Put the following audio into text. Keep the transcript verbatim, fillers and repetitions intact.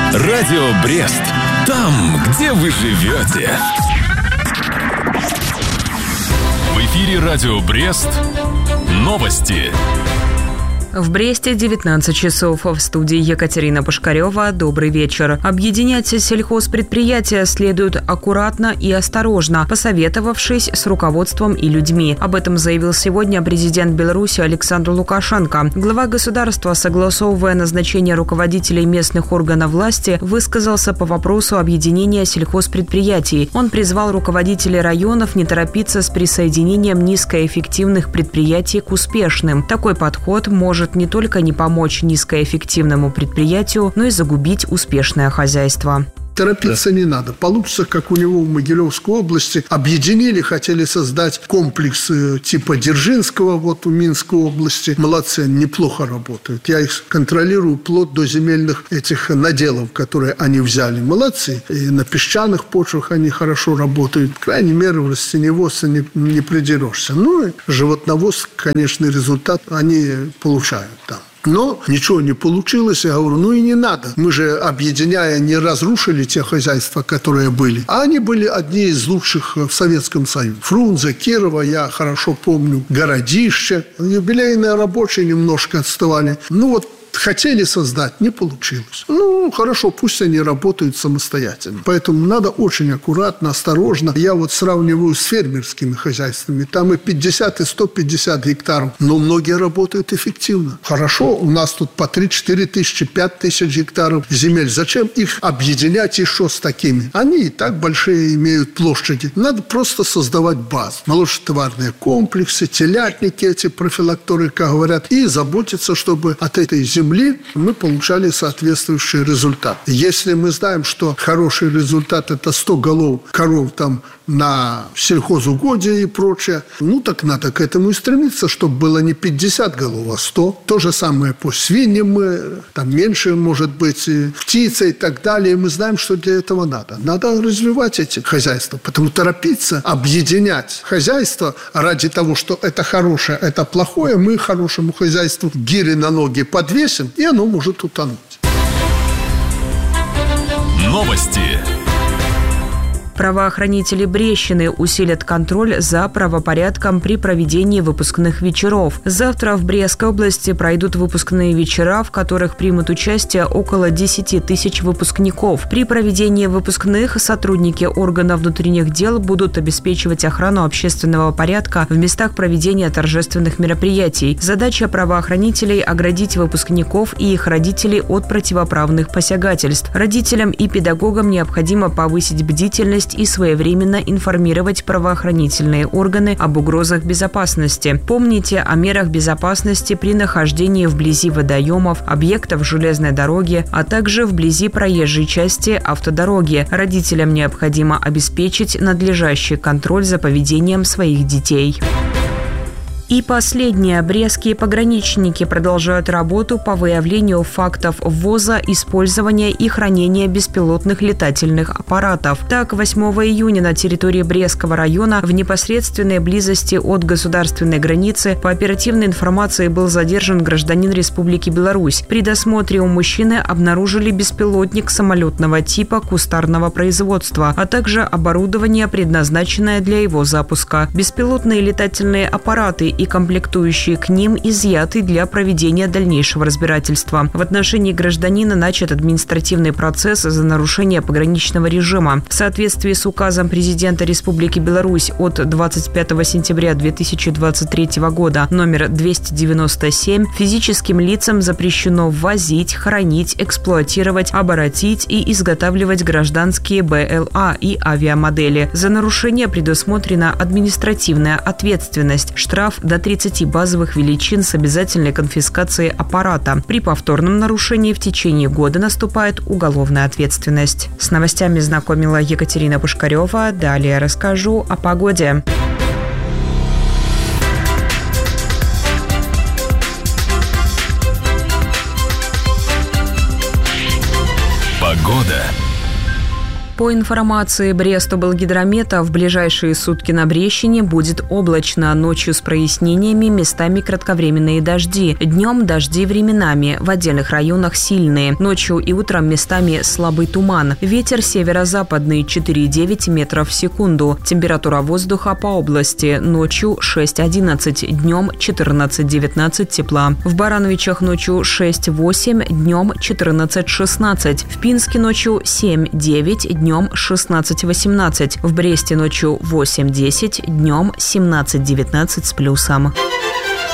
Радио Брест. Там, где вы живете. В эфире Радио Брест. Новости. В Бресте девятнадцать часов. В студии Екатерина Пушкарева. Добрый вечер. Объединять сельхозпредприятия следует аккуратно и осторожно, посоветовавшись с руководством и людьми. Об этом заявил сегодня президент Беларуси Александр Лукашенко. Глава государства, согласовывая назначение руководителей местных органов власти, высказался по вопросу объединения сельхозпредприятий. Он призвал руководителей районов не торопиться с присоединением низкоэффективных предприятий к успешным. Такой подход может не только не помочь низкоэффективному предприятию, но и загубить успешное хозяйство. Торопиться не надо. Получится, как у него в Могилевской области. Объединили, хотели создать комплекс типа Дзержинского вот в Минской области. Молодцы, неплохо работают. Я их контролирую вплоть до земельных этих наделов, которые они взяли. Молодцы. И на песчаных почвах они хорошо работают. По крайней мере, в растениеводстве не, не придерешься. Ну, и животноводство, конечно, результат они получают там. Но ничего не получилось. Я говорю, ну и не надо. Мы же, объединяя, не разрушили те хозяйства, которые были. А они были одни из лучших в Советском Союзе. Фрунзе, Кирова, я хорошо помню, Городище. Юбилейные рабочие немножко отставали. Ну вот, хотели создать, не получилось. Ну, хорошо, пусть они работают самостоятельно. Поэтому надо очень аккуратно, осторожно. Я вот сравниваю с фермерскими хозяйствами. Там и пятьдесят, и сто пятьдесят гектаров. Но многие работают эффективно. Хорошо, у нас тут по три-четыре тысячи, пять тысяч гектаров земель. Зачем их объединять еще с такими? Они и так большие имеют площади. Надо просто создавать базу. Молочнотоварные комплексы, телятники эти, профилакторы, как говорят. И заботиться, чтобы от этой земли мы получали соответствующий результат. Если мы знаем, что хороший результат – это сто голов коров там на сельхозугодие и прочее, ну так надо к этому и стремиться, чтобы было не пятьдесят голов, а сто. То же самое по свиньям, мы, там меньше, может быть, и птица и так далее. Мы знаем, что для этого надо. Надо развивать эти хозяйства. Потому торопиться, объединять хозяйство ради того, что это хорошее, это плохое, мы хорошему хозяйству гири на ноги подвесим, и оно может утонуть. Новости. Правоохранители Брещины усилят контроль за правопорядком при проведении выпускных вечеров. Завтра в Брестской области пройдут выпускные вечера, в которых примут участие около десять тысяч выпускников. При проведении выпускных сотрудники органов внутренних дел будут обеспечивать охрану общественного порядка в местах проведения торжественных мероприятий. Задача правоохранителей – оградить выпускников и их родителей от противоправных посягательств. Родителям и педагогам необходимо повысить бдительность и своевременно информировать правоохранительные органы об угрозах безопасности. Помните о мерах безопасности при нахождении вблизи водоемов, объектов железной дороги, а также вблизи проезжей части автодороги. Родителям необходимо обеспечить надлежащий контроль за поведением своих детей. И последнее. Брестские пограничники продолжают работу по выявлению фактов ввоза, использования и хранения беспилотных летательных аппаратов. Так, восьмого июня на территории Брестского района в непосредственной близости от государственной границы по оперативной информации был задержан гражданин Республики Беларусь. При досмотре у мужчины обнаружили беспилотник самолетного типа кустарного производства, а также оборудование, предназначенное для его запуска. Беспилотные летательные аппараты и комплектующие к ним изъяты для проведения дальнейшего разбирательства. В отношении гражданина начат административный процесс за нарушение пограничного режима. В соответствии с указом президента Республики Беларусь от двадцать пятого сентября две тысячи двадцать третьего года номер двести девяносто семь физическим лицам запрещено ввозить, хранить, эксплуатировать, оборотить и изготавливать гражданские БЛА и авиамодели. За нарушение предусмотрена административная ответственность, штраф до тридцати базовых величин с обязательной конфискацией аппарата. При повторном нарушении в течение года наступает уголовная ответственность. С новостями знакомила Екатерина Пушкарева. Далее расскажу о погоде. Погода. По информации Брестоблгидромета, в ближайшие сутки на Брещине будет облачно, ночью с прояснениями, местами кратковременные дожди. Днем дожди временами, в отдельных районах сильные. Ночью и утром местами слабый туман. Ветер северо-западный четыре-девять метров в секунду. Температура воздуха по области ночью шесть-одиннадцать, днем четырнадцать-девятнадцать тепла. В Барановичах ночью шесть-восемь, днем четырнадцать-шестнадцать. В Пинске ночью семь-девять, днем шестнадцать-восемнадцать. В Бресте ночью восемь-десять, днем семнадцать-девятнадцать с плюсом.